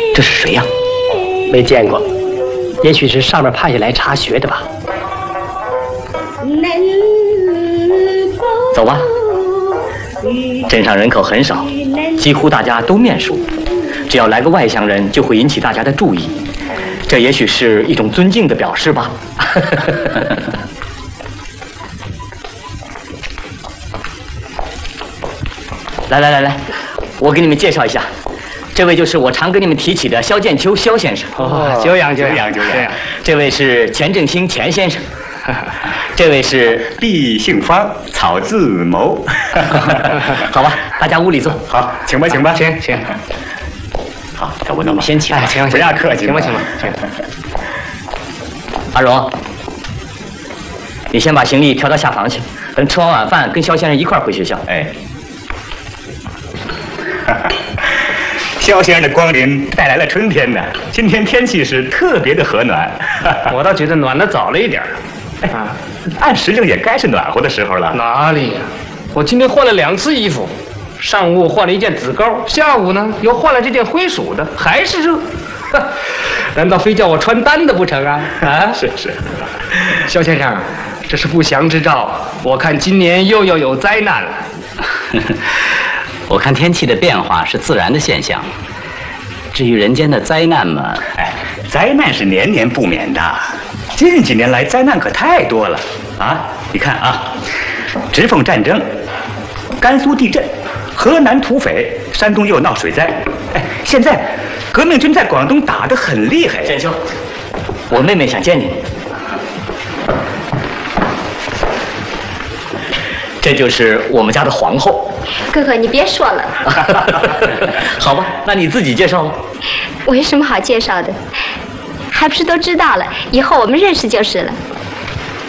这是谁呀？ 没见过，也许是上面派下来查学的吧。 走吧，镇上人口很少，几乎大家都面熟，只要来个外乡人，就会引起大家的注意。这也许是一种尊敬的表示吧。来，我给你们介绍一下，这位就是我常跟你们提起的萧剑秋萧先生。 久仰。 这位是钱正兴钱先生。这位是毕姓方，草字谋。 好吧，大家屋里坐。 好，请吧。 请。 好，这我们先请。 请， 不要客气。 请吧。 阿荣，你先把行李调到下房去，等吃完晚饭跟萧先生一块儿回学校。 哎。萧先生的光临带来了春天呢，今天天气是特别的和暖。 我倒觉得暖得早了一点。 按时令也该是暖和的时候了。 哪里呀？我今天换了2次衣服，上午换了一件紫高，下午呢又换了这件灰鼠的，还是热。难道非叫我穿单的不成啊？ 是。 萧先生，这是不祥之兆，我看今年又要有灾难了。 我看天气的变化是自然的现象，至于人间的灾难嘛， 灾难是年年不免的。近几年来灾难可太多了啊！你看啊，直奉战争，甘肃地震，河南土匪，山东又闹水灾。现在革命军在广东打得很厉害。 剑秋，我妹妹想见你。这就是我们家的皇后。 哥哥，你别说了。 好吧，那你自己介绍吧。 我有什么好介绍的？还不是都知道了，以后我们认识就是了。